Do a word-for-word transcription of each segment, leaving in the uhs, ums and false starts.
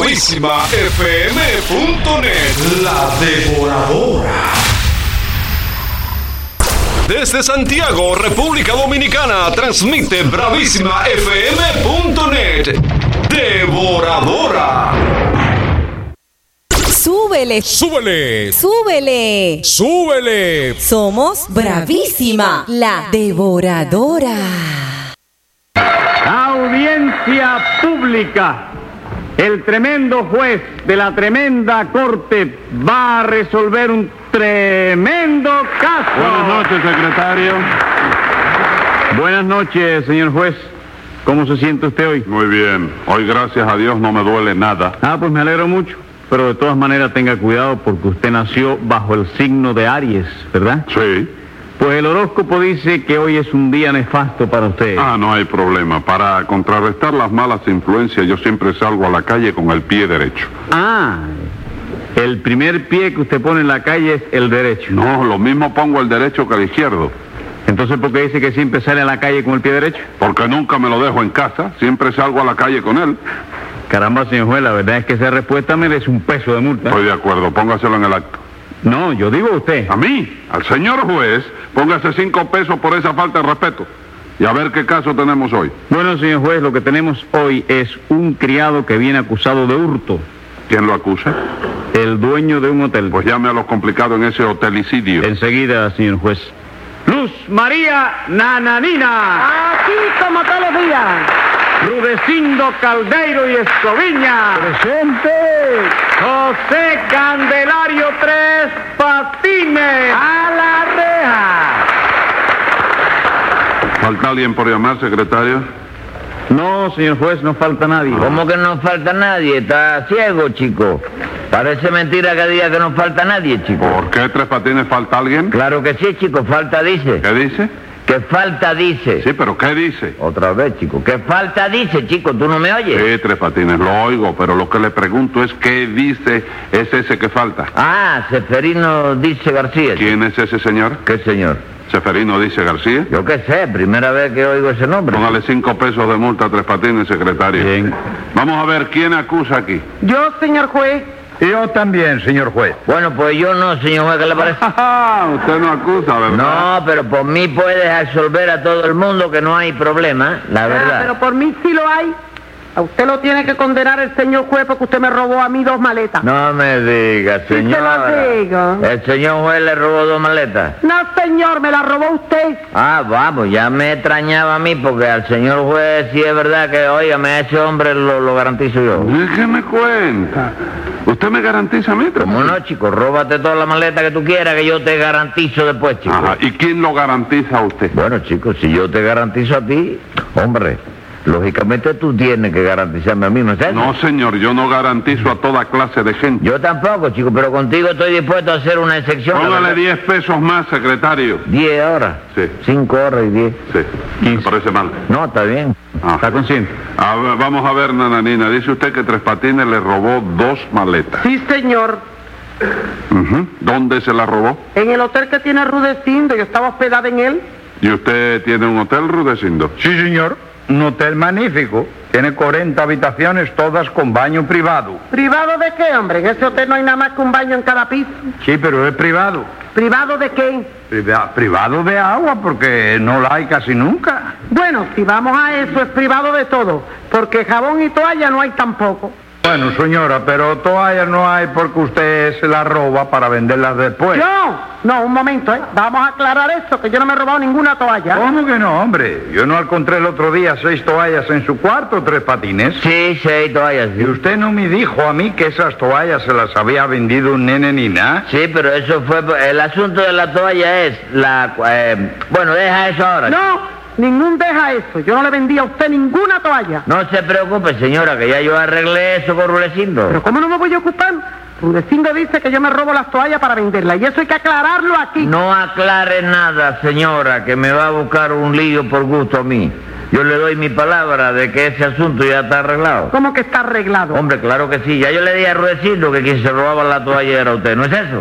bravísima f m punto net. La Devoradora. Desde Santiago, República Dominicana, transmite bravísima f m punto net. Devoradora. Súbele, súbele, súbele, súbele. Somos bravísima, la Devoradora. Audiencia pública. El tremendo juez de la tremenda corte va a resolver un tremendo caso. Buenas noches, secretario. Buenas noches, señor juez. ¿Cómo se siente usted hoy? Muy bien. Hoy, gracias a Dios, no me duele nada. Ah, pues me alegro mucho. Pero de todas maneras tenga cuidado porque usted nació bajo el signo de Aries, ¿verdad? Sí. Pues el horóscopo dice que hoy es un día nefasto para usted. Ah, no hay problema. Para contrarrestar las malas influencias, yo siempre salgo a la calle con el pie derecho. Ah, el primer pie que usted pone en la calle es el derecho. No, lo mismo pongo el derecho que el izquierdo. Entonces, ¿por qué dice que siempre sale a la calle con el pie derecho? Porque nunca me lo dejo en casa. Siempre salgo a la calle con él. Caramba, señor juez, la verdad es que esa respuesta merece un peso de multa. Estoy de acuerdo. Póngaselo en el acto. No, yo digo a usted. ¿A mí? Al señor juez, póngase cinco pesos por esa falta de respeto. Y a ver qué caso tenemos hoy. Bueno, señor juez, lo que tenemos hoy es un criado que viene acusado de hurto. ¿Quién lo acusa? El dueño de un hotel. Pues llame a los complicados en ese hotelicidio. Enseguida, señor juez. Luz María Nananina. Aquí como todos los días. Rudecindo Caldeiro y Escoviña. Presente. José Candelario Tres Patines. A la reja. ¿Falta alguien por llamar, secretario? No, señor juez, no falta nadie. ¿Cómo que no falta nadie? Está ciego, chico. Parece mentira que diga que no falta nadie, chico. ¿Por qué Tres Patines falta alguien? Claro que sí, chico, falta dice. ¿Qué dice? Que falta dice. Sí, pero ¿qué dice? Otra vez, chico. Que falta dice, chico, ¿tú no me oyes? Sí, Tres Patines, lo oigo, pero lo que le pregunto es ¿qué dice es ese que falta? Ah, Seferino dice García. Chico. ¿Quién es ese señor? ¿Qué señor? Seferino dice García. Yo qué sé, primera vez que oigo ese nombre. Póngale cinco pesos de multa a Tres Patines, secretario. Bien. Vamos a ver quién acusa aquí. Yo, señor juez. Yo también, señor juez. Bueno, pues yo no, señor juez, ¿qué le parece? Usted no acusa, ¿verdad? No, pero por mí puedes absolver a todo el mundo que no hay problema, la verdad. Ah, pero por mí sí lo hay. A usted lo tiene que condenar el señor juez porque usted me robó a mí dos maletas. No me diga, Sí, señor. se lo digo. El señor juez le robó dos maletas. No, señor, me la robó usted. Ah, vamos, ya me extrañaba a mí porque al señor juez sí es verdad que, óigame, a ese hombre lo, lo garantizo yo. ¿Qué me cuenta? ¿Usted me garantiza a mí? Tres ¿Cómo Patines? no, chico? Róbate toda la maleta que tú quieras que yo te garantizo después, chico. Ajá. ¿Y quién lo garantiza a usted? Bueno, chico, si yo te garantizo a ti, hombre, lógicamente tú tienes que garantizarme a mí, ¿no es eso? No, señor, yo no garantizo a toda clase de gente. Yo tampoco, chico, pero contigo estoy dispuesto a hacer una excepción. la Póngale verdad. diez pesos más, secretario. Diez horas. Sí. Cinco horas y diez. Sí, me parece mal. No, está bien. Ah. ¿Está consciente? A ver, vamos a ver, Nananina. Dice usted que Tres Patines le robó dos maletas. Sí, señor. Ujú. ¿Dónde se la robó? En el hotel que tiene Rudecindo, yo estaba hospedada en él. ¿Y usted tiene un hotel, Rudecindo? Sí, señor. Un hotel magnífico. Tiene cuarenta habitaciones, todas con baño privado. ¿Privado de qué, hombre? En ese hotel no hay nada más que un baño en cada piso. Sí, pero es privado. ¿Privado de qué? Priva- privado de agua, porque no la hay casi nunca. Bueno, si vamos a eso, es privado de todo. Porque jabón y toalla no hay tampoco. Bueno, señora, pero toallas no hay porque usted se las roba para venderlas después. ¿Yo? No, un momento, ¿eh? Vamos a aclarar eso, que yo no me he robado ninguna toalla. ¿Cómo que no, hombre? Yo no encontré el otro día seis toallas en su cuarto, Tres Patines. Sí, seis toallas. Y Sí. usted no me dijo a mí que esas toallas se las había vendido un nene ni nada. Sí, pero eso fue... El asunto de la toalla es la... eh, bueno, deja eso ahora. No, ningún deja eso. Yo no le vendí a usted ninguna toalla. No se preocupe, señora, que ya yo arreglé eso con Rudecindo. Pero ¿cómo no me voy a ocupar? Rudecindo dice que yo me robo las toallas para venderlas. Y eso hay que aclararlo aquí. No aclare nada, señora, que me va a buscar un lío por gusto a mí. Yo le doy mi palabra de que ese asunto ya está arreglado. ¿Cómo que está arreglado? Hombre, claro que sí. Ya yo le di a Rudecindo que quien se robaba la toalla era usted, ¿no es eso?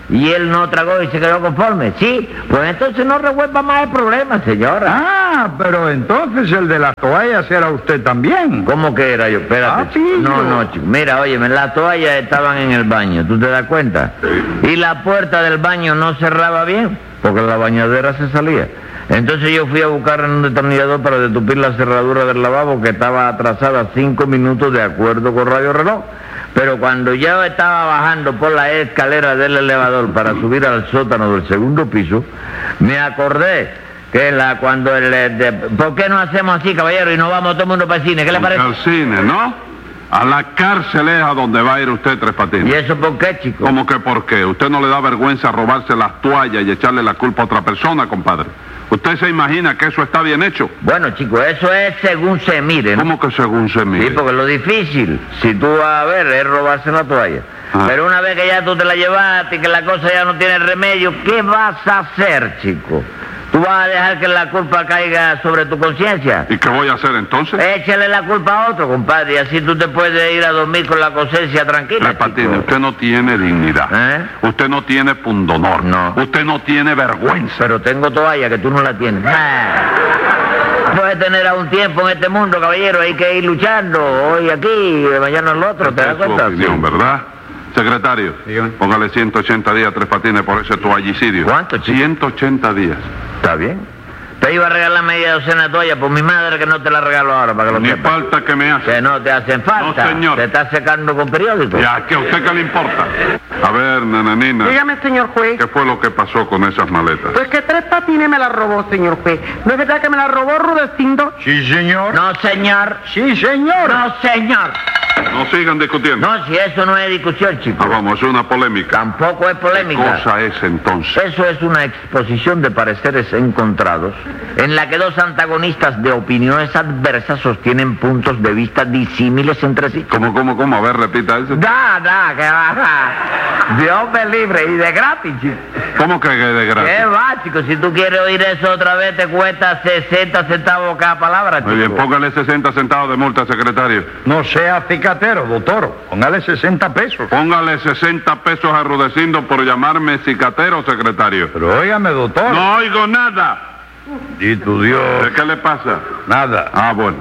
y él no tragó y se quedó conforme. Sí, pues entonces no revuelva más el problema, señora. Ah, pero entonces el de las toallas era usted también. ¿Cómo que era yo? Espérate. Ah, sí, no, yo. no, chico. Mira, óyeme, las toallas estaban en el baño, ¿tú te das cuenta? Y la puerta del baño no cerraba bien, porque la bañadera se salía. Entonces yo fui a buscar en un destornillador para detupir la cerradura del lavabo, que estaba atrasada cinco minutos de acuerdo con Radio Reloj. Pero cuando yo estaba bajando por la escalera del elevador para subir al sótano del segundo piso, me acordé que la cuando el... De, ¿por qué no hacemos así, caballero, y nos vamos todo el mundo para el cine? ¿Qué le parece? Al cine, ¿no? A la cárcel es a donde va a ir usted, Tres Patines. ¿Y eso por qué, chico? ¿Cómo que por qué? ¿Usted no le da vergüenza robarse las toallas y echarle la culpa a otra persona, compadre? ¿Usted se imagina que eso está bien hecho? Bueno, chico, eso es según se mire, ¿no? ¿Cómo que según se mire? Sí, porque lo difícil, si tú vas a ver, es robarse la toalla. Ah. Pero una vez que ya tú te la llevaste y que la cosa ya no tiene remedio, ¿qué vas a hacer, chico? ¿Tú vas a dejar que la culpa caiga sobre tu conciencia? ¿Y qué voy a hacer entonces? Échale la culpa a otro, compadre, y así tú te puedes ir a dormir con la conciencia tranquila, Tres Patines, chico. usted no tiene dignidad. ¿Eh? Usted no tiene pundonor. No. Usted no tiene vergüenza. Pero tengo toalla que tú no la tienes. Ah. Puedes tener a un tiempo en este mundo, caballero, hay que ir luchando, hoy aquí, mañana el otro, ¿te Esa das es su cuenta? opinión, Sí. ¿verdad? Secretario, Dígame. póngale ciento ochenta días a Tres Patines por ese toallicidio. ¿Cuánto, chico? ciento ochenta días. Está bien. Te iba a regalar media docena de toallas por mi madre, que no te la regalo ahora, para que lo Ni sepas. falta que me hace. Que no te hacen falta. No, señor. Te estás secando con periódico. Ya, ¿que a usted qué le importa? A ver, nananina, Dígame, señor juez. ¿qué fue lo que pasó con esas maletas? Pues que Tres Patines me la robó, señor juez. ¿No es verdad que me la robó Rudecindo? Sí, señor. No, señor. Sí, señor. No, señor. No sigan discutiendo. No, si eso no es discusión, chico. Ah, vamos, es una polémica. Tampoco es ¿Qué polémica. cosa es entonces? Eso es una exposición de pareceres encontrados, en la que dos antagonistas de opiniones adversas sostienen puntos de vista disímiles entre sí. ¿Cómo, cómo, cómo? A ver, repita eso. Da, da, que va. Dios me libre y de gratis, chico. ¿Cómo que de gratis? ¿Qué va, chico? Si tú quieres oír eso otra vez, te cuesta sesenta centavos cada palabra, chico. Muy bien, póngale sesenta centavos de multa, secretario. No sea cicatero, doctor. Póngale sesenta pesos. Póngale sesenta pesos a Rudecindo por llamarme cicatero, secretario. Pero óigame, doctor. No oigo nada. Y tu Dios. ¿Qué le pasa? Nada. Ah, bueno.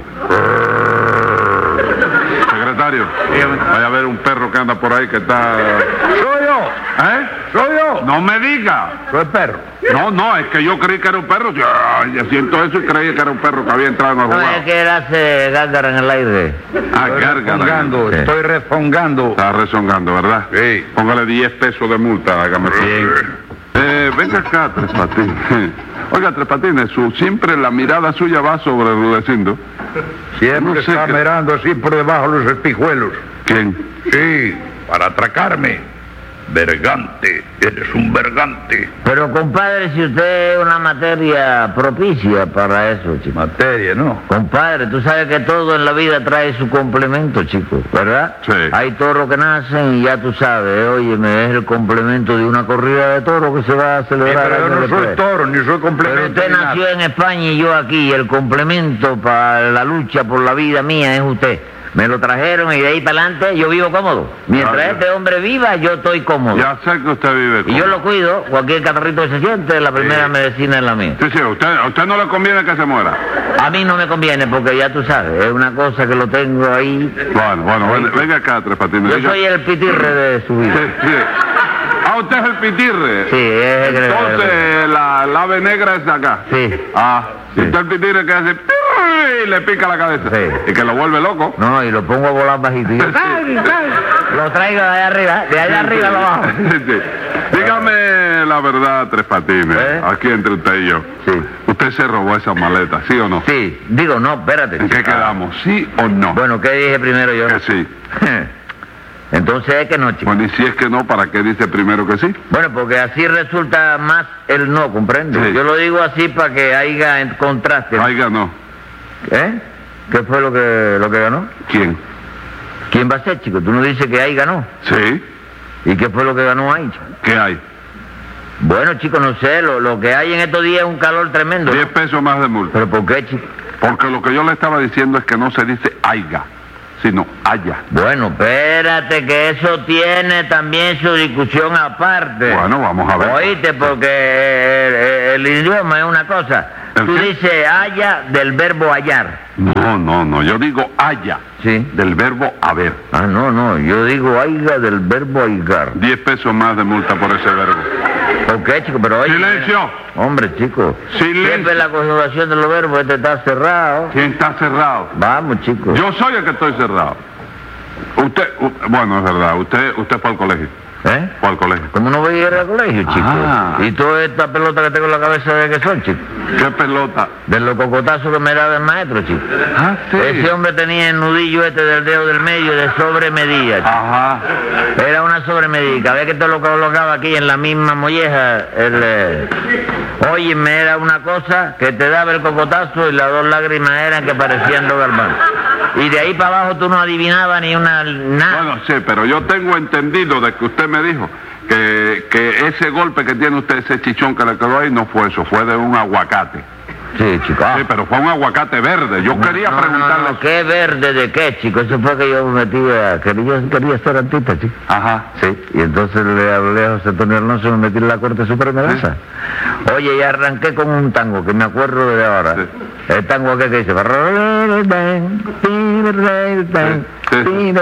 Secretario, vaya a ver un perro que anda por ahí que está... Soy yo. ¿Eh? Soy yo. No me diga. Soy perro. No, no, es que yo creí que era un perro. Yo, yo siento eso y creí que era un perro que había entrado en el No, es jugado. que él hace gárgara en el aire. Ah, Estoy gárgara. rezongando, Sí. estoy rezongando. Está rezongando, ¿verdad? Sí. Póngale diez pesos de multa, hágame bien. Eh, venga acá, Tres Patines. Oiga, Tres Patines, su, siempre la mirada suya va sobre Rudecindo. Siempre No sé está qué- mirando así por debajo de los espejuelos. ¿Quién? Sí, para atracarme. Vergante, eres un vergante. Pero, compadre, si usted es una materia propicia para eso, chico. Materia, ¿no? Compadre, tú sabes que todo en la vida trae su complemento, chico, ¿verdad? Sí. Hay toros que nacen y ya tú sabes, óyeme, es el complemento de una corrida de toros que se va a Sí, celebrar pero yo años no soy después. toro, ni soy Pero complemento. usted ni nada. nació en España y yo aquí, y el complemento para la lucha por la vida mía es usted. Me lo trajeron y de ahí para adelante yo vivo cómodo. Mientras Ah, ya. este hombre viva, yo estoy cómodo. Ya sé que usted vive con... Y yo lo cuido, cualquier catarrito que se siente, la primera Sí. medicina es la mía. Sí, sí, a usted, a usted no le conviene que se muera. A mí no me conviene porque ya tú sabes, es una cosa que lo tengo ahí. Bueno, bueno, ven- venga acá, Tres Patines. Yo diga- soy el pitirre de su Sí, vida. sí. Ah, usted es el pitirre. Sí, es el Entonces, la, la ave negra es de acá. Sí. Ah, y Sí. usted el pitirre que hace... y le pica la cabeza. Sí. Y que lo vuelve loco. No, y lo pongo a volar bajito. Y yo, lo traigo de allá arriba, de allá arriba lo bajo. Sí. Dígame la verdad, Tres Patines, ¿Eh? aquí entre usted y yo. Sí. ¿Usted se robó esas maletas, sí o no? Sí, digo, no, espérate. ¿En qué quedamos? ¿Sí o no? Bueno, ¿qué dije primero yo? Que sí. Entonces es que no, chico. Bueno, y si es que no, ¿para qué dice primero que sí? Bueno, porque así resulta más el no, ¿comprende? Sí. Yo lo digo así para que haya en contraste. Ahí ganó. ¿Eh? ¿Qué fue lo que, lo que ganó? ¿Quién? ¿Quién va a ser, chico? Tú no dices que ahí ganó. Sí. ¿Y qué fue lo que ganó ahí, chico? ¿Qué hay? Bueno, chico, no sé, lo, lo que hay en estos días es un calor tremendo, ¿no? Diez pesos más de multa. ¿Pero por qué, chico? Porque lo que yo le estaba diciendo es que no se dice aiga. sino haya. Bueno, espérate, que eso tiene también su discusión aparte. Bueno, vamos a ver. Oíste, porque el, el idioma es una cosa. ¿El Tú qué? dices haya del verbo hallar. No, no, no, yo digo haya, Sí. del verbo haber. Ah, no, no, yo digo haiga del verbo haigar. Diez pesos más de multa por ese verbo. ¿Por qué, chico? Pero oye... ¡Silencio! Hombre, chico. Silencio. Siempre la conjugación de los verbos, este está cerrado. ¿Quién está cerrado? Vamos, chico. Yo soy el que estoy cerrado. Usted, u- bueno, es verdad, usted, usted fue al colegio. ¿Eh? Fue al colegio. ¿Cómo no voy a ir al colegio, chico? Ah. ¿Y toda esta pelota que tengo en la cabeza de qué son, chico? ¿Qué pelota? De los cocotazos que me daba el maestro, chico. Ah, sí. Ese hombre tenía el nudillo este del dedo del medio de sobremedida, chico. Ajá. Era una sobremedida. Cada vez que te lo colocaba aquí en la misma molleja, el... Eh... Óyeme, era una cosa que te daba el cocotazo y las dos lágrimas eran que parecían dos garbanzos. Y de ahí para abajo tú no adivinabas ni una... nada. Bueno, sí, pero yo tengo entendido de que usted me dijo que, que ese golpe que tiene usted, ese chichón que le quedó ahí, no fue eso, fue de un aguacate. Sí, chico. Ah. Sí, pero fue un aguacate verde. Yo quería No, no, preguntarle... no, ¿qué verde de qué, chico? Eso fue que yo me metí a... Que yo quería ser artista, chico. Ajá. Sí, y entonces le hablé a José Antonio Alonso y me metí en la Corte Suprema de esa. Oye, y arranqué con un tango que me acuerdo de ahora. Sí. El tango que, que dice... Sí,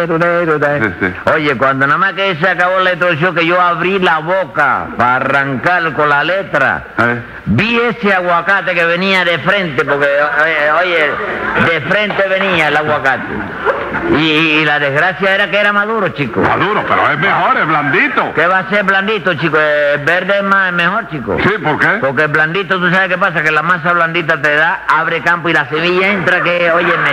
sí. Oye, cuando nada más que se acabó la introducción, que yo abrí la boca para arrancar con la letra, ¿Eh? vi ese aguacate que venía de frente, porque, eh, oye, de frente venía el aguacate. Y, y la desgracia era que era maduro, chico. Maduro, pero es mejor, es blandito. ¿Qué va a ser blandito, chico? El verde es más, es mejor, chico. Sí, ¿por qué? Porque el blandito, ¿tú sabes qué pasa? Que la masa blandita te da, abre campo y la semilla entra que, óyeme...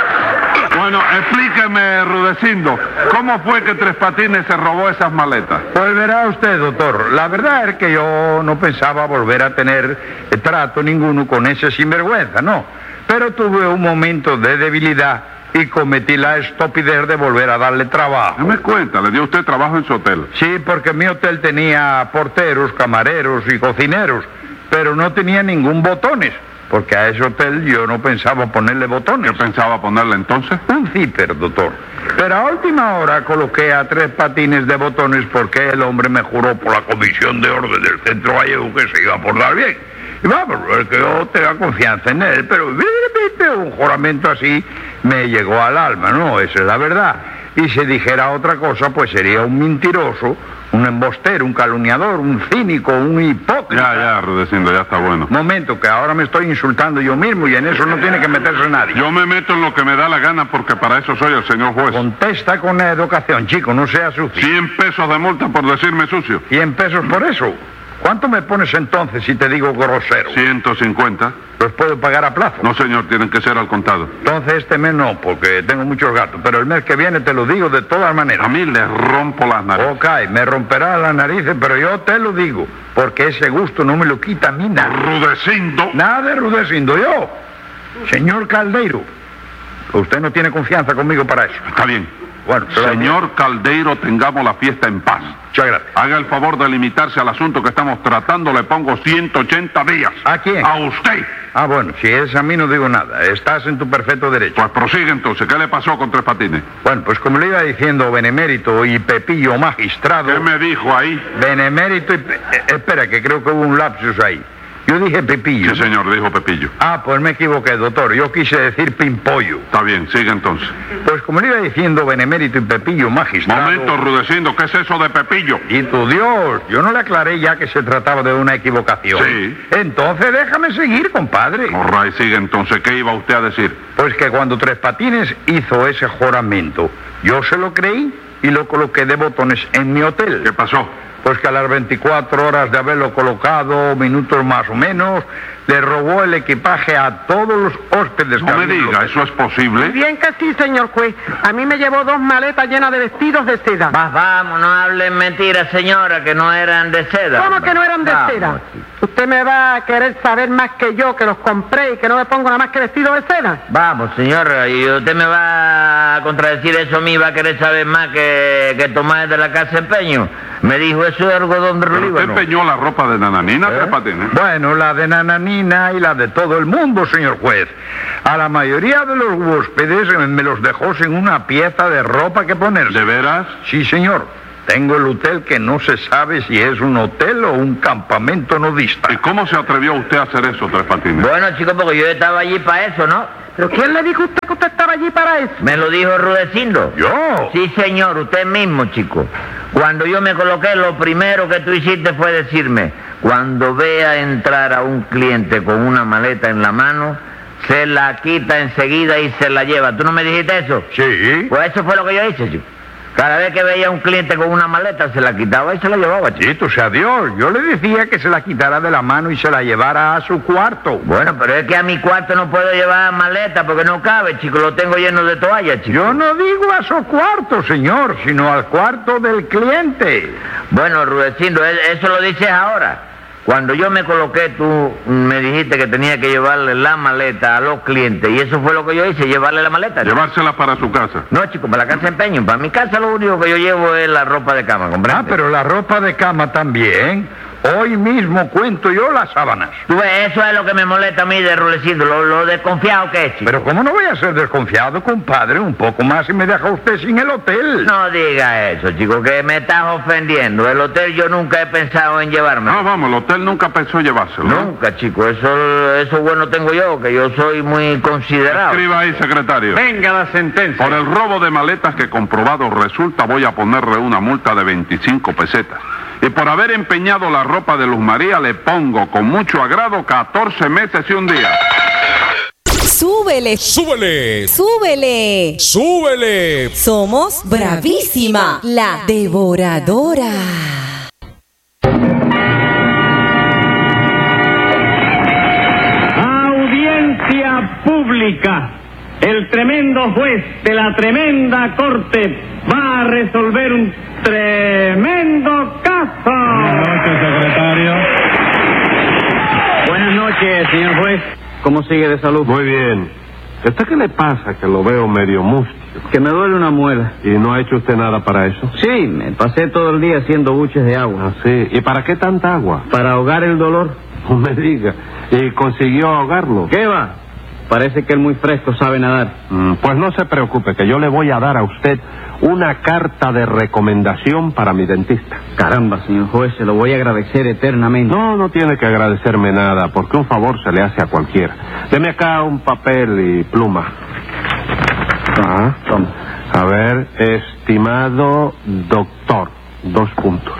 Bueno, explíqueme, Rudecindo, ¿cómo fue que Tres Patines se robó esas maletas? Pues verá usted, doctor, la verdad es que yo no pensaba volver a tener eh, trato ninguno con ese sinvergüenza, no. Pero tuve un momento de debilidad y cometí la estupidez de volver a darle trabajo. No me cuenta, le dio usted trabajo en su hotel. Sí, porque mi hotel tenía porteros, camareros y cocineros, pero no tenía ningún botones, porque a ese hotel yo no pensaba ponerle botones. ¿Qué pensaba ponerle entonces? Un zipper, doctor. Pero a última hora coloqué a Tres Patines de botones porque el hombre me juró por la Comisión de Orden del Centro Gallego que se iba a portar bien. Y vamos, es que yo tenga confianza en él, pero viste, un juramento así me llegó al alma, ¿no? Esa es la verdad. Y si dijera otra cosa, pues sería un mentiroso, un embostero, un calumniador, un cínico, un hipócrita. Ya, ya, Rudecindo, ya está bueno. Momento, que ahora me estoy insultando yo mismo y en eso no tiene que meterse nadie. Yo me meto en lo que me da la gana porque para eso soy el señor juez. Contesta con educación, chico, no sea sucio. Cien pesos de multa por decirme sucio. cien pesos por eso. ¿Cuánto me pones entonces si te digo grosero? ciento cincuenta. ¿Los puedo pagar a plazo? No, señor, tienen que ser al contado. Entonces este mes no, porque tengo muchos gatos. Pero el mes que viene te lo digo de todas maneras. A mí le rompo las narices. Ok, me romperá las narices, pero yo te lo digo. Porque ese gusto no me lo quita a mí nada. Rudecindo. Nada de Rudecindo, yo. Señor Caldeiro, usted no tiene confianza conmigo para eso. Está bien. Bueno, pero- Señor Caldeiro, tengamos la fiesta en paz. Muchas gracias. Haga el favor de limitarse al asunto que estamos tratando. Le pongo ciento ochenta días. ¿A quién? A usted. Ah, bueno, si es a mí no digo nada. Estás en tu perfecto derecho. Pues prosigue entonces. ¿Qué le pasó con Tres Patines? Bueno, pues como le iba diciendo, Benemérito y Pepillo Magistrado... ¿Qué me dijo ahí? Benemérito y... Pe- eh, espera, que creo que hubo un lapsus ahí. Yo dije Pepillo. Sí, señor, dijo Pepillo. Ah, pues me equivoqué, doctor. Yo quise decir Pimpollo. Está bien, sigue entonces. Pues como le iba diciendo, Benemérito y Pepillo Magistrado... Momento, Rudecindo, ¿qué es eso de Pepillo? Y tu Dios, yo no le aclaré ya que se trataba de una equivocación. Sí. Entonces déjame seguir, compadre. All right, sigue entonces. ¿Qué iba usted a decir? Pues que cuando Tres Patines hizo ese juramento, yo se lo creí y lo coloqué de botones en mi hotel. ¿Qué pasó? Pues que a las veinticuatro horas de haberlo colocado, minutos más o menos, le robó el equipaje a todos los hóspedes. No que me había en el diga, hotel. ¿eso es posible? Bien que sí, señor juez. A mí me llevó dos maletas llenas de vestidos de seda. Más vamos, no hablen mentiras, señora, que no eran de seda. ¿Cómo que no eran de Vamos, seda? chico. Usted me va a querer saber más que yo, que los compré y que no me pongo nada más que vestido de seda. Vamos, señora, y usted me va a contradecir eso a mí, va a querer saber más que, que Tomás de la Casa Empeño. Me dijo eso eso es algodón de Pero Líbano. usted empeñó la ropa de Nananina, ¿Eh? Tres Patines. Bueno, la de Nananina y la de todo el mundo, señor juez. A la mayoría de los huéspedes eh, me los dejó sin una pieza de ropa que ponerse. ¿De veras? Sí, señor. Tengo el hotel que no se sabe si es un hotel o un campamento nudista. ¿Y cómo se atrevió usted a hacer eso, Tres Patines? Bueno, chico, porque yo estaba allí para eso, ¿no? ¿Pero quién le dijo a usted que usted estaba allí para eso? Me lo dijo Rudecindo. ¿Yo? Sí, señor, usted mismo, chico. Cuando yo me coloqué, lo primero que tú hiciste fue decirme, cuando vea entrar a un cliente con una maleta en la mano, se la quita enseguida y se la lleva. ¿Tú no me dijiste eso? Sí. Pues eso fue lo que yo hice, chico. Cada vez que veía a un cliente con una maleta, se la quitaba y se la llevaba, chico. Bendito sea Dios. Yo le decía que se la quitara de la mano y se la llevara a su cuarto. Bueno, pero es que a mi cuarto no puedo llevar maleta porque no cabe, chico. Lo tengo lleno de toallas, chico. Yo no digo a su cuarto, señor, sino al cuarto del cliente. Bueno, Rudecindo, e- eso lo dices ahora. Cuando yo me coloqué, tú me dijiste que tenía que llevarle la maleta a los clientes. Y eso fue lo que yo hice, llevarle la maleta. Llevársela para su casa. No, chico, para la casa de empeño. Para mi casa lo único que yo llevo es la ropa de cama, ¿comprendes? Ah, pero la ropa de cama también. Hoy mismo cuento yo las sábanas. Tú ves, eso es lo que me molesta a mí de Rudecindo, lo, lo desconfiado que es, chico. Pero ¿cómo no voy a ser desconfiado, compadre? Un poco más y me deja usted sin el hotel. No diga eso, chico, que me estás ofendiendo. El hotel yo nunca he pensado en llevarme. No, vamos, el hotel nunca pensó llevárselo. ¿no? Nunca, chico, eso, eso bueno tengo yo, que yo soy muy considerado. Escriba ahí, secretario. Venga la sentencia. Por el robo de maletas que comprobado resulta, voy a ponerle una multa de veinticinco pesetas. Y por haber empeñado la ropa de Luz María, le pongo con mucho agrado catorce meses y un día. Súbele, ¡Súbele! súbele. ¡Súbele! Somos Bravísima, la devoradora. Audiencia pública. El tremendo juez de la tremenda corte va a resolver un tremendo caso. Buenas noches, secretario. Buenas noches, señor juez. ¿Cómo sigue de salud? Muy bien. ¿A usted qué le pasa? Que lo veo medio mustio. Que me duele una muela. ¿Y no ha hecho usted nada para eso? Sí, me pasé todo el día haciendo buches de agua. Ah, sí. ¿Y para qué tanta agua? Para ahogar el dolor. No me diga. ¿Y consiguió ahogarlo? ¿Qué va? Parece que el muy fresco sabe nadar. Mm, pues no se preocupe, que yo le voy a dar a usted una carta de recomendación para mi dentista. Caramba, señor juez, se lo voy a agradecer eternamente. No, no tiene que agradecerme nada, porque un favor se le hace a cualquiera. Deme acá un papel y pluma. Ah, Toma. a ver, estimado doctor, dos puntos.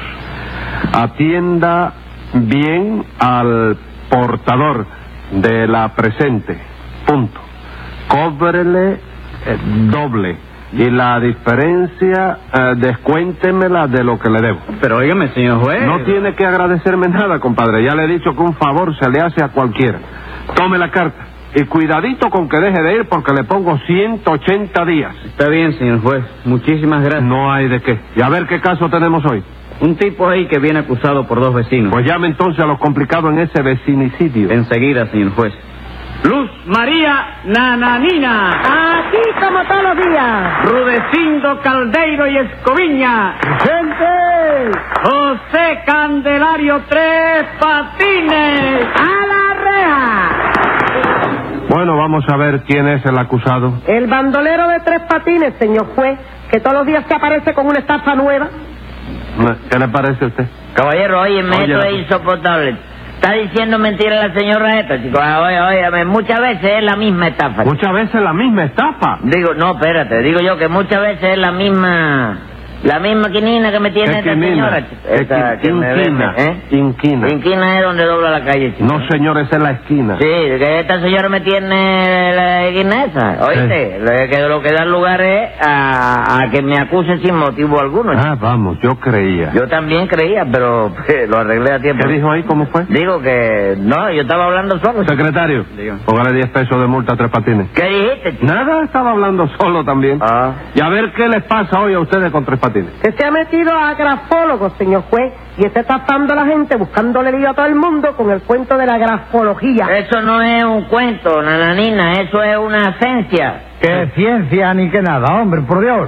Atienda bien al portador de la presente, punto. Cóbrele eh, doble. Y la diferencia, eh, descuéntemela de lo que le debo. Pero óigame, señor juez. No tiene que agradecerme nada, compadre. Ya le he dicho que un favor se le hace a cualquiera. Tome la carta. Y cuidadito con que deje de ir porque le pongo ciento ochenta días. Está bien, señor juez. Muchísimas gracias. No hay de qué. Y a ver qué caso tenemos hoy. Un tipo ahí que viene acusado por dos vecinos. Pues llame entonces a los complicados en ese vecinicidio. Enseguida, señor juez. Luz María Nananina. Aquí como todos los días. Rudecindo Caldeiro y Escoviña. ¡Gente! José Candelario Tres Patines. ¡A la reja! Bueno, vamos a ver quién es el acusado. El bandolero de Tres Patines, señor juez, que todos los días se aparece con una estafa nueva. ¿Qué le parece a usted? Caballero, óyeme, Oye, esto la- es insoportable. Está diciendo mentira la señora esta, chico. Ah, Oye, óyeme, muchas veces es la misma estafa. Muchas veces la misma estafa. Digo, no, espérate, digo yo que muchas veces es la misma... La misma quinina que me tiene ¿Qué esta quinina? señora, chico. ¿Qué Esta qui- que me inquina? vende, ¿eh? Inquina. Inquina es donde dobla la calle, chico. No, señor, esa es la esquina. Sí, que esta señora me tiene la esquina esa, ¿oíste? Lo que, lo que da lugar es a, a que me acuse sin motivo alguno. chico. Ah, vamos, yo creía. Yo también creía, pero pues, lo arreglé a tiempo. ¿Qué dijo ahí? ¿Cómo fue? Digo que... No, yo estaba hablando solo. chico. Secretario, Dígame. póngale diez pesos de multa a Tres Patines. ¿Qué dijiste, chico? Nada, estaba hablando solo también. Ah. Y a ver qué les pasa hoy a ustedes con Tres Patines. Que se ha metido a grafólogo, señor juez, y está tapando a la gente, buscándole lío a todo el mundo con el cuento de la grafología. Eso no es un cuento, nananina, eso es una esencia. Que ciencia ni que nada, hombre, por Dios.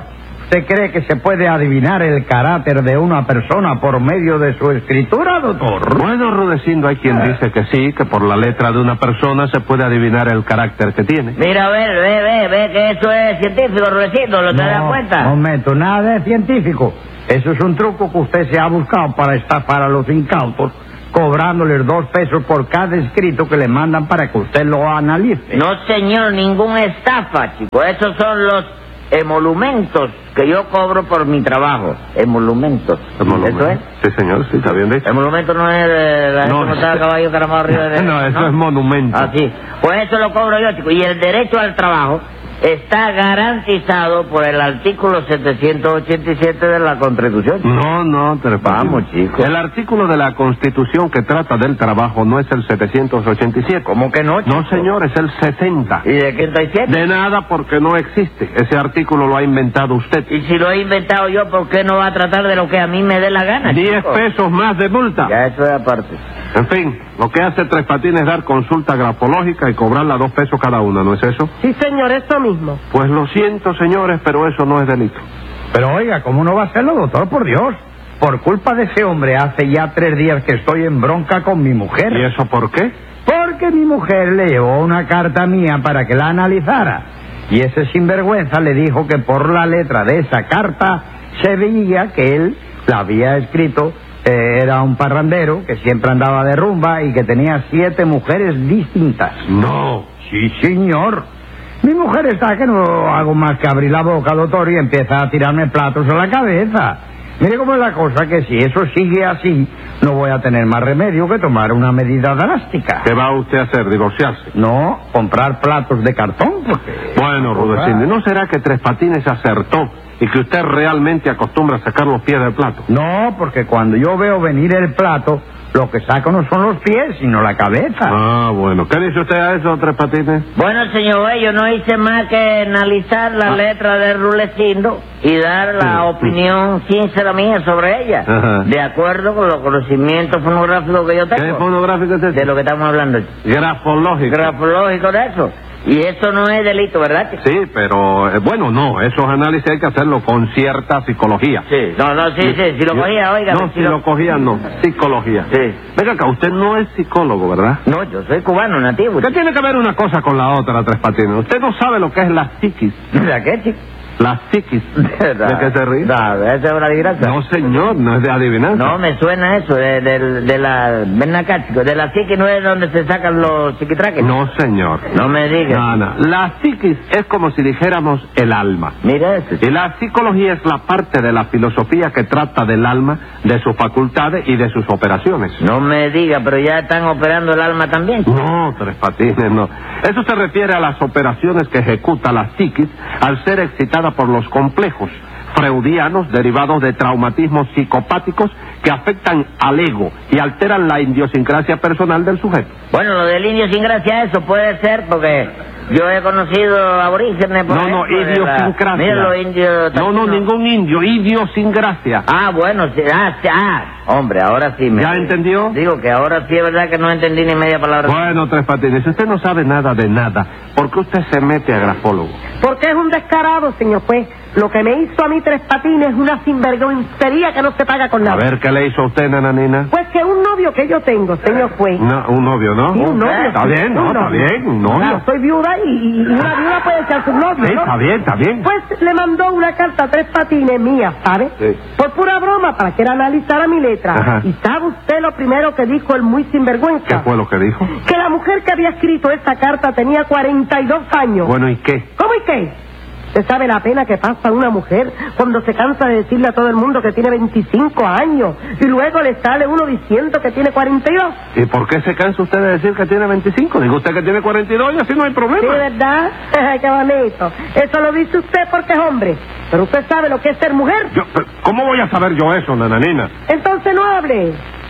¿Usted cree que se puede adivinar el carácter de una persona por medio de su escritura, doctor? Bueno, Rudecindo, hay quien dice que sí, que por la letra de una persona se puede adivinar el carácter que tiene. Mira, a ver, ve, ve, ve que eso es científico, Rudecindo, ¿lo te das cuenta? Un momento, nada de científico. Eso es un truco que usted se ha buscado para estafar a los incautos, cobrándoles dos pesos por cada escrito que le mandan para que usted lo analice. No, señor, ninguna estafa, chico. Esos son los emolumentos que yo cobro por mi trabajo. Emolumentos. ¿Emolumento? ¿Eso es? Sí, señor, sí, está bien dicho. Emolumento no es de la No, gente que está a caballo caramado arriba de... No, eso es monumento. Ah, sí. Pues eso lo cobro yo, chico. Y el derecho al trabajo está garantizado por el artículo setecientos ochenta y siete de la Constitución. No, no, Tres Patines. Vamos, chicos. El artículo de la Constitución que trata del trabajo no es el setecientos ochenta y siete. ¿Cómo que no, chico? No, señor, es el sesenta. ¿Y de qué y siete? De nada, porque no existe. Ese artículo lo ha inventado usted. Y si lo he inventado yo, ¿por qué no va a tratar de lo que a mí me dé la gana, Diez chico? pesos más de multa. Ya, eso es aparte. En fin, lo que hace Tres Patines es dar consulta grafológica y cobrarla dos pesos cada una, ¿no es eso? Sí, señor, eso mismo. Pues lo siento, señores, pero eso no es delito. Pero oiga, ¿cómo no va a serlo, doctor? Por Dios. Por culpa de ese hombre, hace ya tres días que estoy en bronca con mi mujer. ¿Y eso por qué? Porque mi mujer le llevó una carta mía para que la analizara. Y ese sinvergüenza le dijo que por la letra de esa carta se veía que él la había escrito. Eh, era un parrandero que siempre andaba de rumba y que tenía siete mujeres distintas. No. Sí, señor. Mi mujer está que no hago más que abrir la boca, doctor, y empieza a tirarme platos a la cabeza. Mire cómo es la cosa, que si eso sigue así, no voy a tener más remedio que tomar una medida drástica. ¿Qué va usted a hacer? ¿Divorciarse? No, comprar platos de cartón, porque... Bueno, Rudecindo, ¿no será que Tres Patines acertó y que usted realmente acostumbra a sacar los pies del plato? No, porque cuando yo veo venir el plato, lo que saco no son los pies, sino la cabeza. Ah, bueno. ¿Qué dice usted a eso, Tres Patines? Bueno, señor güey, yo no hice más que analizar la Ah. letra de Rulecindo y dar la Sí. opinión sincera mía sobre ella, Ajá. de acuerdo con los conocimientos fonográficos que yo ¿Qué tengo. fonográfico es ese? De lo que estamos hablando. Grafológico. Grafológico de eso. Y eso no es delito, ¿verdad, chico? Sí, pero eh, bueno, no, esos análisis hay que hacerlo con cierta psicología. Sí. No, no, sí, sí, si lo Yo- cogía, oiga. No, si lo cogía, no, psicología. Sí. Venga acá, usted no es psicólogo, ¿verdad? No, yo soy cubano, nativo. ¿Qué tiene que ver una cosa con la otra, Tres Patines? Usted no sabe lo que es la psiquis. ¿De qué, chico? La psiquis. ¿De qué se ríe? No, esa es una adivinanza. No, señor, no es de adivinanza. No, me suena eso, de, de, de la... Ven acá, chico, de la psique no es donde se sacan los chiquitraques. No, señor. No me digas. No, no. La psiquis es como si dijéramos el alma. Mira eso. Y la psicología es la parte de la filosofía que trata del alma, de sus facultades y de sus operaciones. No me diga, pero ya están operando el alma también. No, Tres Patines, no. Eso se refiere a las operaciones que ejecuta la psiquis al ser excitada por los complejos freudianos derivados de traumatismos psicopáticos que afectan al ego y alteran la idiosincrasia personal del sujeto. Bueno, lo del indio sin gracia, eso puede ser porque yo he conocido aborígenes, por No, no, ejemplo, de la- idiosincrasia. Mira los indios... No, no, ningún indio, idiosincrasia. Ah, bueno, sí, ah, sí, ah, hombre, ahora sí me... ¿Ya entendió? Digo que ahora sí es verdad que no entendí ni media palabra. Bueno, Tres Patines, si usted no sabe nada de nada, ¿por qué usted se mete a grafólogo? Porque es un descarado, señor juez. Lo que me hizo a mí Tres Patines es una sinvergüencería que no se paga con A nada. ver, ¿qué le hizo a usted, nananina? Pues que un novio que yo tengo, señor juez. No, un novio, ¿no? Sí, un novio. Está bien, ¿no? Un Está novio. bien, un novio. Claro, soy viuda y, y una viuda puede echar su novio, Sí, ¿no? está bien, está bien. Pues le mandó una carta a Tres Patines mía, ¿sabe? Sí. Por pura broma, para que él analizara mi letra. Ajá. ¿Y sabe usted lo primero que dijo el muy sinvergüenza? ¿Qué fue lo que dijo? Que la mujer que había escrito esta carta tenía cuarenta y dos años. Bueno, ¿y qué? ¿Cómo y qué? ¿Usted sabe la pena que pasa una mujer cuando se cansa de decirle a todo el mundo que tiene veinticinco años y luego le sale uno diciendo que tiene cuarenta y dos? ¿Y por qué se cansa usted de decir que tiene veinticinco? Diga usted que tiene cuarenta y dos y así no hay Sí, problema. ¿verdad? ¡Qué bonito! Eso lo dice usted porque es hombre. Pero usted sabe lo que es ser mujer. Yo, ¿Cómo voy a saber yo eso, nananina? Entonces no hable.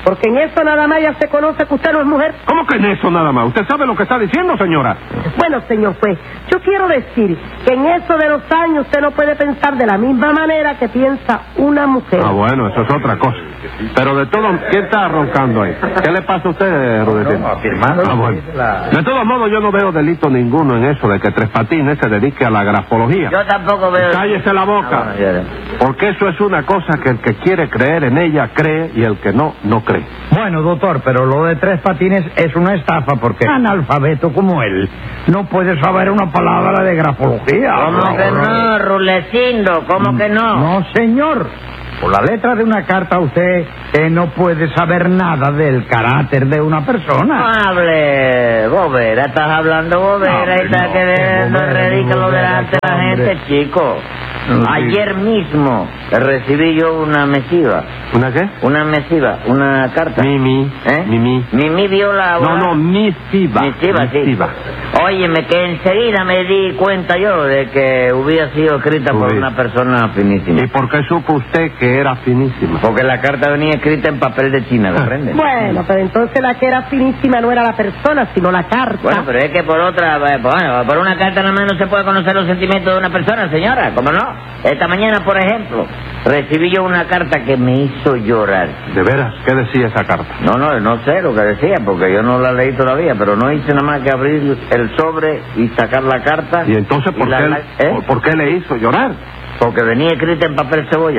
Porque en eso nada más ya se conoce que usted no es mujer. ¿Cómo que en eso nada más? ¿Usted sabe lo que está diciendo, señora? Bueno, señor juez, yo quiero decir que en eso de los años usted no puede pensar de la misma manera que piensa una mujer. Ah, bueno, eso es otra cosa. Pero de todo, ¿quién está roncando ahí? ¿Qué le pasa a usted, Rudecindo? No, afirmando Ah, bueno. la- De todos modos, yo no veo delito ninguno en eso de que Tres Patines se dedique a la grafología. Yo tampoco veo... Cállese la boca. Ah, bueno, ya, ya. Porque eso es una cosa que el que quiere creer en ella cree y el que no, no cree. Bueno, doctor, pero lo de Tres Patines es una estafa porque analfabeto como él no puede saber una palabra de grafología. ¿Cómo que no, Rulecindo? ¿Cómo que no? No, señor. Por la letra de una carta usted eh, no puede saber nada del carácter de una persona. No hable, bobera, estás hablando bobera No, y estás no, queriendo qué bobera, ridículo bobera, delante de la hombre. gente, chico. No, sí. Ayer mismo recibí yo una mesiva, ¿Una qué? una mesiva, una carta. Mimi. ¿Eh? Mimi. Mimi vio la... No, no, misiva. Misiva, sí. Misiva. Óyeme, que enseguida me di cuenta yo de que hubiera sido escrita por Uy. una persona finísima. ¿Y por qué supo usted que era finísima? Porque la carta venía escrita en papel de China, ¿comprende? Bueno, pero entonces la que era finísima no era la persona, sino la carta. Bueno, pero es que por otra, eh, bueno, por una carta nada más no se puede conocer los sentimientos de una persona, señora, ¿cómo no? Esta mañana, por ejemplo, recibí yo una carta que me hizo llorar. ¿De veras? ¿Qué decía esa carta? No, no, no sé lo que decía, porque yo no la leí todavía, pero no hice nada más que abrir el sobre y sacar la carta. ¿Y entonces por, la- qué, la- ¿eh? por, por qué le hizo llorar? Porque venía escrita en papel cebolla.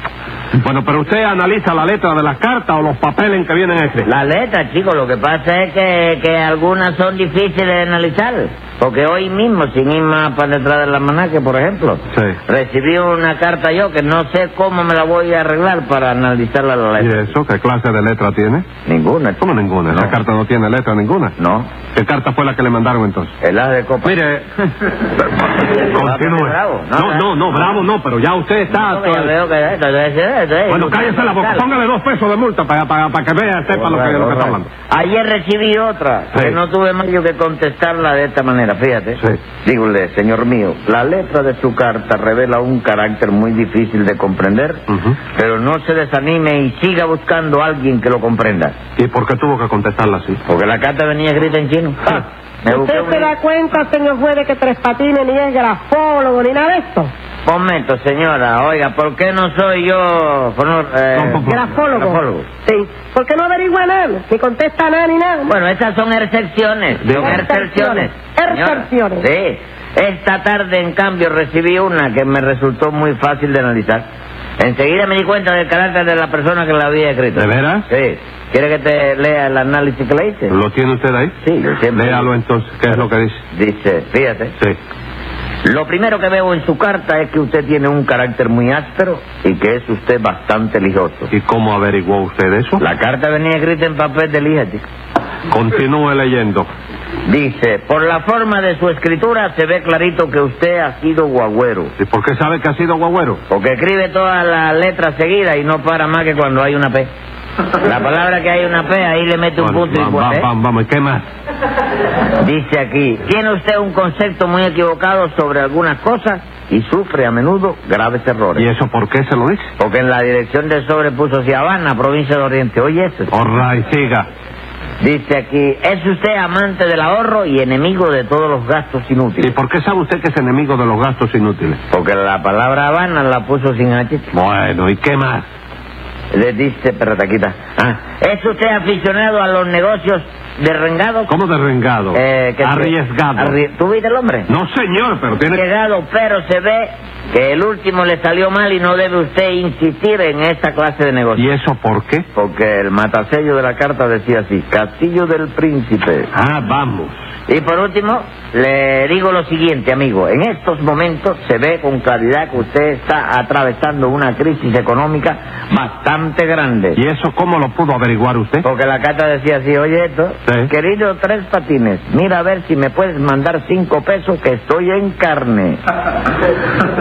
Bueno, pero usted analiza la letra de las cartas o los papeles en que vienen escritos. La letra, chicos, lo que pasa es que, que algunas son difíciles de analizar. Porque hoy mismo, sin ir más para detrás del almanaque, por ejemplo, Sí. recibí una carta yo que no sé cómo me la voy a arreglar para analizarla la ¿Y letra. eso? ¿Qué clase de letra tiene? Ninguna. ¿Cómo ninguna? Esa No. carta no tiene letra ninguna. No. ¿Qué carta fue la que le mandaron entonces? El as de copa. Mire, continúe. Bravo, ¿no? No, no, no, bravo no, pero ya usted está... No, que ya veo que esto, esto, esto, esto, Bueno, esto, cállese la boca, esto, póngale dos pesos de multa para, para, para que vea, sepa lo que, lo que está hablando. Ayer recibí otra, Sí. que no tuve más yo que contestarla de esta manera, fíjate. Sí. Dígole, señor mío, la letra de su carta revela un carácter muy difícil de comprender, Ujú. pero no se desanime y siga buscando a alguien que lo comprenda. ¿Y por qué tuvo que contestarla así? Porque la carta venía escrita en chino. Ah. Me busqué ¿Usted se un... da cuenta, señor juez, de que Tres Patines ni es grafólogo ni nada de esto? Momento, señora, oiga, ¿por qué no soy yo fono- eh, No, por favor. ¿Grafólogo? grafólogo? Sí. ¿Por qué no averigua nada? Ni contesta nada ni nada. Bueno, esas son excepciones, son Diga. excepciones. señora. Excepciones. Sí. Esta tarde, en cambio, recibí una que me resultó muy fácil de analizar. Enseguida me di cuenta del carácter de la persona que la había escrito. ¿De veras? Sí. ¿Quiere que te lea el análisis que le hice? ¿Lo tiene usted ahí? Sí, yo siempre... Léalo entonces, ¿qué es lo que dice? Dice, fíjate. Sí. Lo primero que veo en su carta es que usted tiene un carácter muy áspero y que es usted bastante lijoso. ¿Y cómo averiguó usted eso? La carta venía escrita en papel de lija, chico. Continúe leyendo. Dice, por la forma de su escritura se ve clarito que usted ha sido guagüero. ¿Y por qué sabe que ha sido guagüero? Porque escribe todas las letras seguidas y no para más que cuando hay una P. La palabra que hay una P, ahí le mete un Bueno, punto y vamos, pues, ¿eh? vamos, vamos, ¿y qué más? Dice aquí, tiene usted un concepto muy equivocado sobre algunas cosas y sufre a menudo graves errores. ¿Y eso por qué se lo dice? Porque en la dirección del sobre puso hacia Habana, provincia de Oriente. Oye eso. All right, siga. Dice aquí, es usted amante del ahorro y enemigo de todos los gastos ¿Y inútiles. por qué sabe usted que es enemigo de los gastos inútiles? Porque la palabra Habana la puso sin H. Bueno, ¿y qué más? Le dice, perrataquita. Ah, ¿es usted aficionado a los negocios derrengados? ¿Cómo derrengado? Eh, que- Arriesgado. Arri- ¿Tú viste el hombre? No, señor, pero tiene... Arriesgado, pero se ve que el último le salió mal y no debe usted insistir en esta clase de negocio. ¿Y eso por qué? Porque el matasello de la carta decía así, Castillo del Príncipe. Ah, vamos. Y por último, le digo lo siguiente, amigo. En estos momentos se ve con claridad que usted está atravesando una crisis económica bastante grande. ¿Y eso cómo lo pudo averiguar usted? Porque la carta decía así, oye esto, Sí. querido Tres Patines, mira a ver si me puedes mandar cinco pesos que estoy en carne.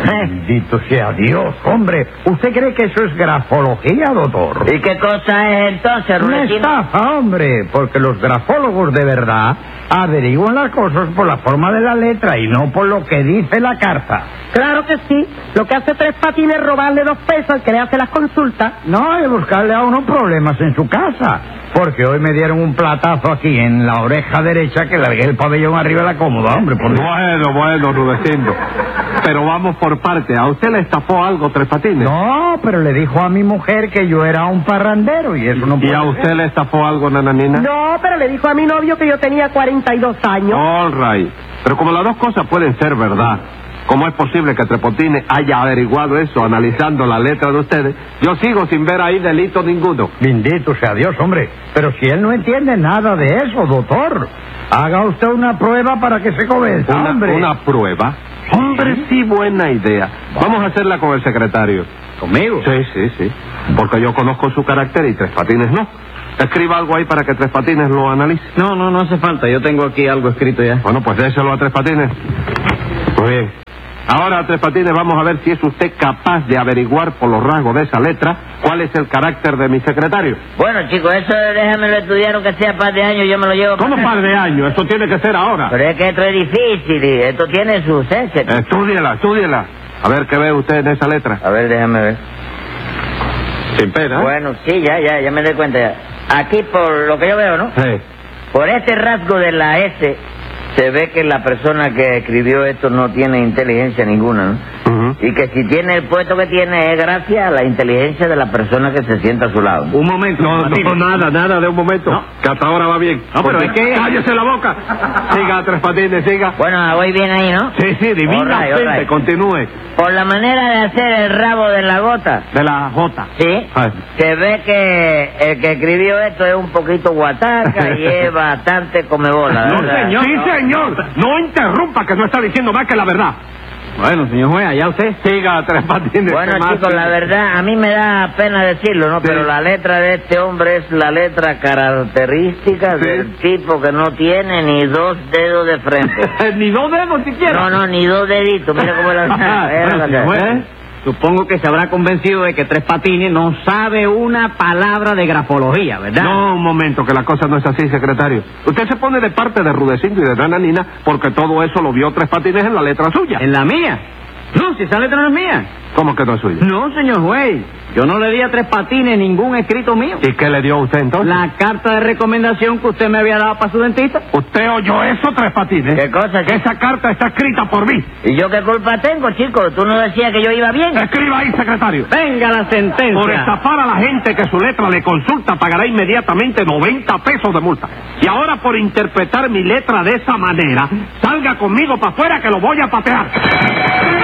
Bendito sea Dios, hombre. ¿Usted cree que eso es grafología, doctor? ¿Y qué cosa es entonces, Una Rudecindo? estafa, hombre, porque los grafólogos de verdad averiguan las cosas por la forma de la letra y no por lo que dice la carta. Claro que sí. Lo que hace Tres Patines es robarle dos pesos al que le hace las consultas. No, y buscarle a uno problemas en su casa. Porque hoy me dieron un platazo aquí en la oreja derecha que largué el pabellón arriba de la cómoda, hombre. Por Dios. Bueno, bueno, Rudecindo. Pero vamos por parte. ¿A usted le estafó algo Tres Patines? No, pero le dijo a mi mujer que yo era un parrandero y eso no puede ¿Y a usted ser. le estafó algo, Nananina? No, pero le dijo a mi novio que yo tenía cuarenta y dos años. All right. Pero como las dos cosas pueden ser verdad, ¿cómo es posible que Tres Patines haya averiguado eso analizando la letra de ustedes? Yo sigo sin ver ahí delito ninguno. Bendito sea Dios, hombre. Pero si él no entiende nada de eso, doctor, haga usted una prueba para que se convenza, Una, hombre. una prueba. Hombre, sí, buena idea. Vamos a hacerla con el secretario. ¿Conmigo? Sí, sí, sí. Porque yo conozco su carácter y Tres Patines no. Escriba algo ahí para que Tres Patines lo analice. No, no, no hace falta. Yo tengo aquí algo escrito ya. Bueno, pues déselo a Tres Patines. Muy bien. Ahora, Tres Patines, vamos a ver si es usted capaz de averiguar por los rasgos de esa letra cuál es el carácter de mi secretario. Bueno, chicos, eso déjamelo estudiar, aunque sea par de años, yo me lo llevo... ¿Cómo par de años? Eso tiene que ser ahora. Pero es que esto es difícil y esto tiene su esencia. Estúdiela, estúdiela. A ver qué ve usted en esa letra. A ver, déjame ver. Sin pena. ¿eh? Bueno, sí, ya, ya, ya me doy cuenta ya. Aquí, por lo que yo veo, ¿no? Sí. Por este rasgo de la S, se ve que la persona que escribió esto no tiene inteligencia ninguna, ¿no? Ujú. Y que si tiene el puesto que tiene es gracias a la inteligencia de la persona que se sienta a su lado. Un momento. No, Martínez. no, nada, nada de un momento. No. Que hasta ahora va bien. No, pero Porque- es que- ¡Cállese la boca! Siga, Tres Patines, siga. Bueno, voy bien ahí, ¿no? Sí, sí, divinamente. All right, all right. Continúe. Por la manera de hacer el rabo de la gota, De la J. ¿sí? Ay. Se ve que el que escribió esto es un poquito guataca y es bastante comebola, No, ¿verdad? señor. Sí, señor. No interrumpa, que no está diciendo más que la verdad. Bueno, señor juez, allá usted. Siga, Tres Patines. Bueno, ¿qué más? chicos, la verdad, a mí me da pena decirlo, ¿no? Sí. Pero la letra de este hombre es la letra característica Sí. del tipo que no tiene ni dos dedos de frente. Ni dos dedos siquiera. No, no, ni dos deditos, mira cómo la... Bueno, señor juez, supongo que se habrá convencido de que Tres Patines no sabe una palabra de grafología, ¿verdad? No, un momento, que la cosa no es así, secretario. Usted se pone de parte de Rudecindo y de Nananina porque todo eso lo vio Tres Patines en la letra suya. ¿En la mía? No, si esa letra no es mía. ¿Cómo que no es suya? No, señor juez. Yo no le di a Tres Patines ningún escrito mío. ¿Y qué le dio a usted entonces? La carta de recomendación que usted me había dado para su dentista. ¿Usted oyó eso, Tres Patines? ¿Qué cosa, Que chico? esa carta está escrita por mí. ¿Y yo qué culpa tengo, chicos? ¿Tú no decías que yo iba bien? Escriba ahí, secretario. Venga la sentencia. Por estafar a la gente que su letra le consulta, pagará inmediatamente noventa pesos de multa. Y ahora por interpretar mi letra de esa manera, salga conmigo para afuera que lo voy a patear.